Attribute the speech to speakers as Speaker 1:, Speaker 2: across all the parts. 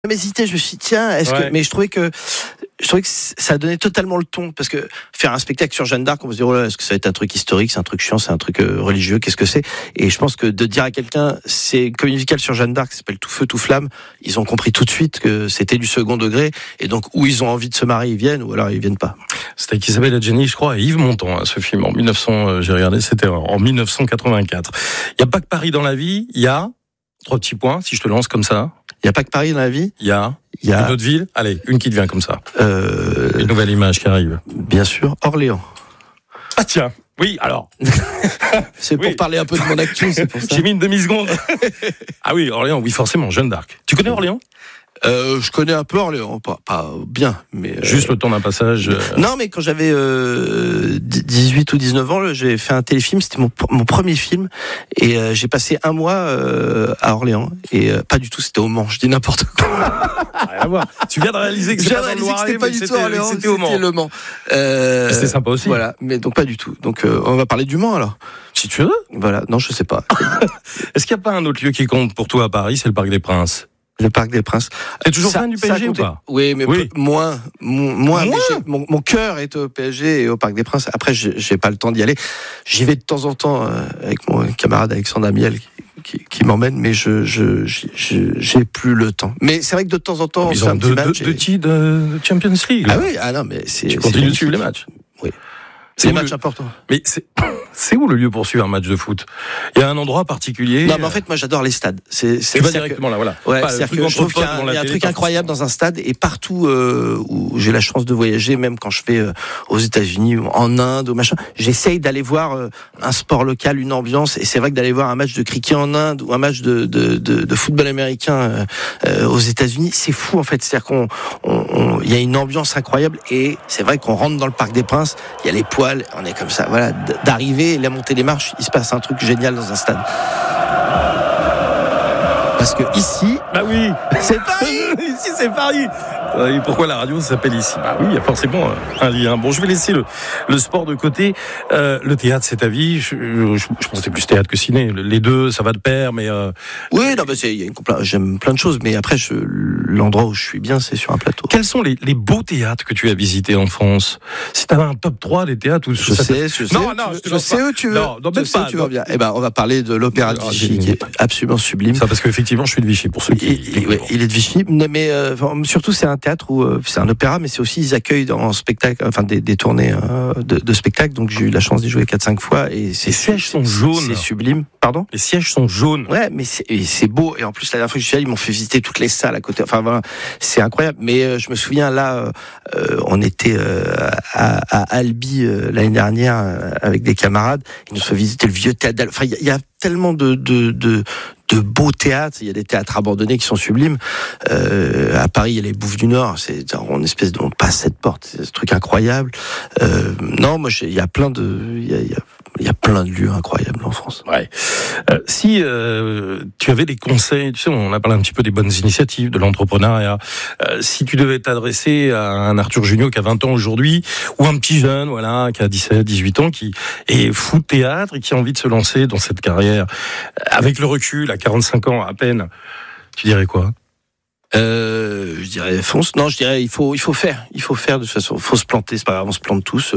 Speaker 1: même hésité, je me suis dit, tiens, mais je trouvais que ça donnait totalement le ton, parce que faire un spectacle sur Jeanne d'Arc, on va se dire, oh là, est-ce que ça va être un truc historique, c'est un truc chiant, c'est un truc religieux, qu'est-ce que c'est? Et je pense que de dire à quelqu'un, c'est une comédie musicale sur Jeanne d'Arc, qui s'appelle Tout feu, tout flamme, ils ont compris tout de suite que c'était du second degré, et donc, où ils ont envie de se marier, ils viennent, ou alors ils viennent pas.
Speaker 2: C'était avec Isabelle Adjani, je crois, et Yves Montand, ce film, en 1900, j'ai regardé, c'était en 1984. Il n'y a pas que Paris dans la vie, il y a 3 petits points, si je te lance comme ça.
Speaker 1: Il n'y a pas que Paris dans la vie.
Speaker 2: Il y a une autre ville. Allez, une qui te vient comme ça. Une nouvelle image qui arrive.
Speaker 1: Bien sûr, Orléans.
Speaker 2: Ah tiens, oui, alors.
Speaker 1: C'est pour parler un peu de mon actu, c'est pour ça.
Speaker 2: J'ai mis une demi-seconde. Ah oui, Orléans, oui, forcément, Jeanne d'Arc. Tu connais Orléans ?
Speaker 1: Je connais un peu Orléans, pas bien, mais...
Speaker 2: Juste le temps d'un passage...
Speaker 1: Non, mais quand j'avais 18 ou 19 ans, j'ai fait un téléfilm, c'était mon premier film, et j'ai passé un mois à Orléans, et pas du tout, c'était au Mans, je dis n'importe quoi.
Speaker 2: Rien à voir. Tu viens de réaliser que
Speaker 1: c'était pas du tout Orléans, c'était Le Mans.
Speaker 2: C'était sympa aussi.
Speaker 1: Voilà, mais donc pas du tout. Donc on va parler du Mans alors.
Speaker 2: Si tu veux.
Speaker 1: Voilà, non, je sais pas.
Speaker 2: Est-ce qu'il n'y a pas un autre lieu qui compte pour toi à Paris, c'est le Parc des Princes ?
Speaker 1: Le Parc des Princes.
Speaker 2: T'es toujours fan du PSG ou pas ?
Speaker 1: Oui, mais moins. Mais mon cœur est au PSG et au Parc des Princes. Après, j'ai pas le temps d'y aller. J'y vais de temps en temps avec mon camarade Alexandre Amiel qui m'emmène, mais j'ai plus le temps. Mais c'est vrai que de temps en temps, on fait un petit match.
Speaker 2: Deux titres de Champions League.
Speaker 1: Ah oui, non, mais
Speaker 2: tu continues de suivre les matchs.
Speaker 1: Oui. C'est un match important.
Speaker 2: Mais c'est où le lieu pour suivre un match de foot ? Il y a un endroit particulier.
Speaker 1: Non, mais en fait, moi, j'adore les stades.
Speaker 2: Tu vas directement là, voilà.
Speaker 1: Ouais, c'est-à-dire que je trouve qu'il y a un truc incroyable dans un stade, et partout où j'ai la chance de voyager, même quand je vais aux États-Unis ou en Inde ou machin, j'essaye d'aller voir un sport local, une ambiance. Et c'est vrai que d'aller voir un match de cricket en Inde ou un match de football américain aux États-Unis, c'est fou en fait. C'est-à-dire il y a une ambiance incroyable, et c'est vrai qu'on rentre dans le Parc des Princes, il y a les poils, on est comme ça, voilà, d'arriver, la montée des marches, il se passe un truc génial dans un stade. Parce que ici,
Speaker 2: bah oui,
Speaker 1: c'est Paris.
Speaker 2: Ici c'est Paris. Et pourquoi la radio s'appelle ici ? Bah oui, il y a forcément un lien. Bon, je vais laisser le sport de côté. Le théâtre, c'est ta vie. Je pense que c'est plus théâtre que ciné. Les deux, ça va de pair, mais...
Speaker 1: Oui, non, j'aime plein de choses, mais après, l'endroit où je suis bien, c'est sur un plateau.
Speaker 2: Quels sont les beaux théâtres que tu as visités en France ? Si tu avais un top 3 des théâtres... Où
Speaker 1: je sais. Je sais où tu veux.
Speaker 2: Non, même pas.
Speaker 1: Tu veux bien. Eh ben, on va parler de l'Opéra de Vichy, qui est absolument sublime.
Speaker 2: Ça, parce qu'effectivement, je suis de Vichy, pour ceux qui...
Speaker 1: Il est de Vichy, mais surtout, c'est un théâtre où c'est un opéra, mais c'est aussi, ils accueillent en spectacle, enfin des tournées de spectacles, donc j'ai eu la chance d'y jouer 4-5 fois, et
Speaker 2: les sièges sont jaunes.
Speaker 1: C'est sublime. Pardon ?
Speaker 2: Les sièges sont jaunes.
Speaker 1: Ouais, mais c'est beau, et en plus la dernière fois que je suis allé, ils m'ont fait visiter toutes les salles à côté. Enfin voilà, c'est incroyable. Mais je me souviens là, on était à Albi l'année dernière avec des camarades. Ils nous ont fait visiter le vieux théâtre. Enfin, il y a tellement de beaux théâtres. Il y a des théâtres abandonnés qui sont sublimes. À Paris, il y a les Bouffes du Nord. C'est une espèce on passe cette porte. C'est ce truc incroyable. Non, moi, il y a plein de lieux incroyables en France.
Speaker 2: Ouais. Si tu avais des conseils, tu sais, on a parlé un petit peu des bonnes initiatives, de l'entrepreneuriat. Si tu devais t'adresser à un Arthur Junio qui a 20 ans aujourd'hui, ou un petit jeune, voilà, qui a 17, 18 ans, qui est fou de théâtre et qui a envie de se lancer dans cette carrière, avec le recul, à 45 ans à peine, tu dirais quoi ?
Speaker 1: Je dirais fonce. Non, je dirais il faut faire. Il faut faire de toute façon. Il faut se planter. C'est pas grave, on se plante tous.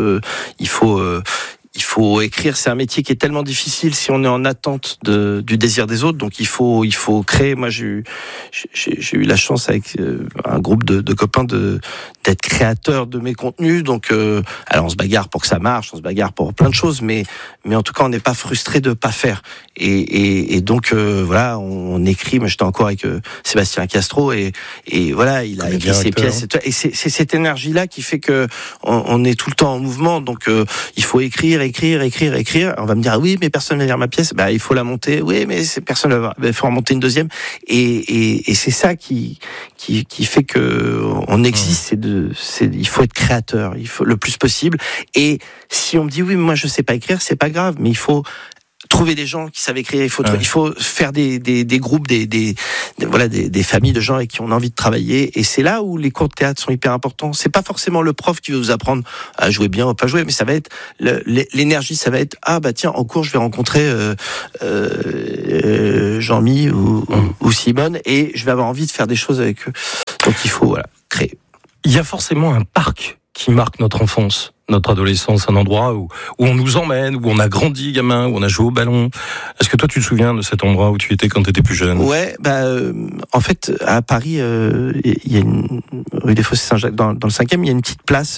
Speaker 1: Il faut écrire, c'est un métier qui est tellement difficile si on est en attente du désir des autres. Donc il faut créer. Moi, j'ai eu la chance avec un groupe de copains d'être créateur de mes contenus. Donc, alors on se bagarre pour que ça marche, on se bagarre pour plein de choses, mais en tout cas, on n'est pas frustré de pas faire. Et donc voilà, on écrit. Moi, j'étais encore avec Sébastien Castro et voilà, il a écrit ses pièces. Et c'est cette énergie-là qui fait que on est tout le temps en mouvement. Donc il faut écrire. On va me dire oui, mais personne ne va lire ma pièce. Bah il faut la monter. Oui, mais personne ne va. Il faut en monter une deuxième. Et c'est ça qui fait que on existe. Il faut être créateur. Il faut le plus possible. Et si on me dit oui, mais moi je sais pas écrire, c'est pas grave. Mais il faut trouver des gens qui savent écrire. Il faut faire des groupes, des familles de gens avec qui on a envie de travailler. Et c'est là où les cours de théâtre sont hyper importants. C'est pas forcément le prof qui va vous apprendre à jouer bien ou pas jouer, mais ça va être l'énergie. Ça va être tiens, en cours je vais rencontrer Jean-Mi ou Simone et je vais avoir envie de faire des choses avec eux. Donc il faut créer.
Speaker 2: Il y a forcément un parc qui marque notre enfance, notre adolescence, un endroit où on nous emmène, où on a grandi gamin, où on a joué au ballon. Est-ce que toi tu te souviens de cet endroit où tu étais quand tu étais plus jeune ?
Speaker 1: Ouais, en fait à Paris, il y a une rue des Fossés Saint-Jacques dans le 5e, il y a une petite place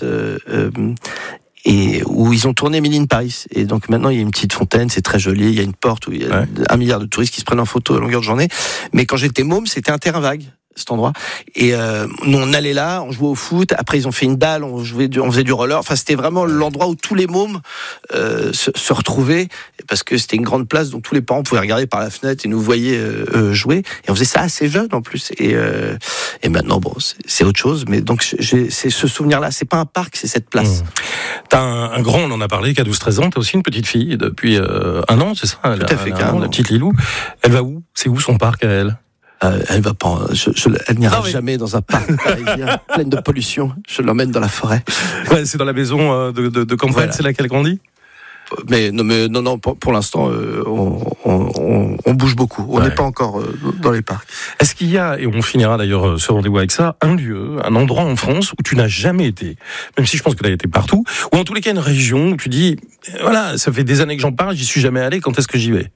Speaker 1: et où ils ont tourné Méline Paris. Et donc maintenant il y a une petite fontaine, c'est très joli, il y a une porte où il y a 1 milliard de touristes qui se prennent en photo à longueur de journée. Mais quand j'étais môme, c'était un terrain vague, cet endroit. Et nous on allait là, on jouait au foot, après ils ont fait une dalle, on faisait du roller. Enfin c'était vraiment l'endroit où tous les mômes se retrouvaient, parce que c'était une grande place, donc tous les parents pouvaient regarder par la fenêtre et nous voyaient jouer. Et on faisait ça assez jeune en plus. Et maintenant c'est autre chose. Mais donc c'est ce souvenir-là. C'est pas un parc, c'est cette place.
Speaker 2: T'as un grand, on en a parlé, qui a 12-13 ans. T'as aussi une petite fille depuis 1 an, c'est ça ?
Speaker 1: Tout à fait, carrément.
Speaker 2: La petite Lilou. Elle va où ? C'est où son parc à elle ?
Speaker 1: Elle va pas. Elle n'ira jamais dans un parc parisien plein de pollution. Je l'emmène dans la forêt.
Speaker 2: Ouais, c'est dans la maison de campagne, voilà. C'est là qu'elle grandit.
Speaker 1: Mais non. Pour l'instant, on bouge beaucoup. On n'est pas encore dans les parcs.
Speaker 2: Est-ce qu'il y a, et on finira d'ailleurs ce rendez-vous avec ça, un lieu, un endroit en France où tu n'as jamais été, même si je pense que tu as été partout, ou en tous les cas une région où tu dis, voilà, ça fait des années que j'en parle, j'y suis jamais allé. Quand est-ce que j'y vais ?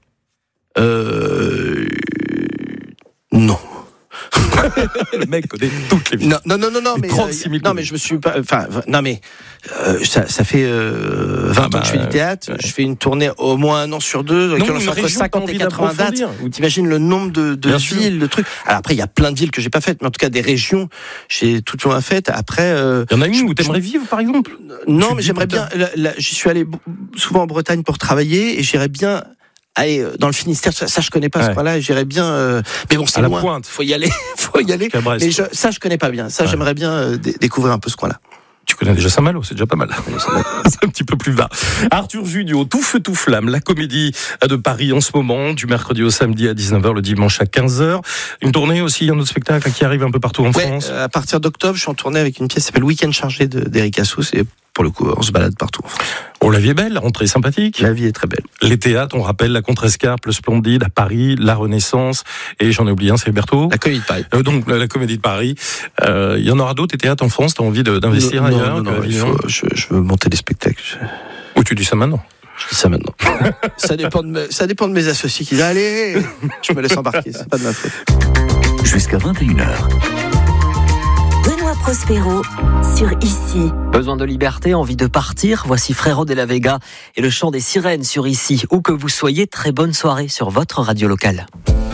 Speaker 1: Non.
Speaker 2: Le mec connaît toutes les villes.
Speaker 1: Non, mais
Speaker 2: 36 000
Speaker 1: non, mais je me suis pas. Enfin, non, mais ça fait 20 ans que je fais du théâtre. Ouais. Je fais une tournée au moins 1 an sur 2.
Speaker 2: Non,
Speaker 1: on fait entre 50 et 80 dates. T'imagines le nombre de villes, de trucs. Alors après, il y a plein de villes que j'ai pas faites, mais en tout cas des régions, j'ai tout le temps faites. Après,
Speaker 2: il y en a une où t'aimerais vivre, par exemple ?
Speaker 1: Non, mais j'aimerais bien. J'y suis allé souvent en Bretagne pour travailler et j'irais bien. Allez, dans le Finistère, ça je connais pas ce coin-là, j'irais bien. Mais bon, c'est loin.
Speaker 2: Pointe.
Speaker 1: Faut y aller. Mais ça je connais pas bien. Ça j'aimerais bien découvrir un peu ce coin-là.
Speaker 2: Tu connais déjà Saint-Malo, c'est déjà pas mal. C'est un petit peu plus bas. Arthur Junio, Tout feu tout flamme, la comédie de Paris en ce moment, du mercredi au samedi à 19h, le dimanche à 15h. Une tournée aussi, un autre spectacle qui arrive un peu partout en France.
Speaker 1: À partir d'octobre, je suis en tournée avec une pièce qui s'appelle Week-end chargé d'Eric Assous et pour le coup, on se balade partout en France.
Speaker 2: Oh, la vie est belle, rentrée sympathique.
Speaker 1: La vie est très belle.
Speaker 2: Les théâtres, on rappelle la Contrescarpe, le Splendide à Paris, la Renaissance, et j'en ai oublié un, c'est Berthaud.
Speaker 1: La Comédie de Paris.
Speaker 2: Donc la Comédie de Paris. Il y en aura d'autres, des théâtres en France, t'as envie d'investir ailleurs?
Speaker 1: Non, je veux monter des spectacles.
Speaker 2: Ou tu dis ça maintenant?
Speaker 1: Je dis ça maintenant. ça dépend de mes associés qui disent allez, je me laisse embarquer, c'est pas de ma faute.
Speaker 3: Jusqu'à 21h.
Speaker 4: Benoît Prospero sur Ici. Besoin de liberté, envie de partir? Voici Frérot de la Vega et le chant des sirènes sur Ici. Où que vous soyez, très bonne soirée sur votre radio locale.